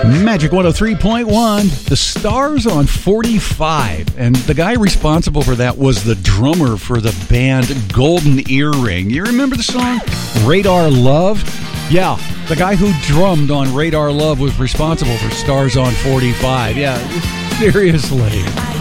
Magic 103.1, the Stars on 45. And the guy responsible for that was the drummer for the band Golden Earring. You remember the song? Radar Love? Yeah, the guy who drummed on Radar Love was responsible for Stars on 45. Yeah, seriously.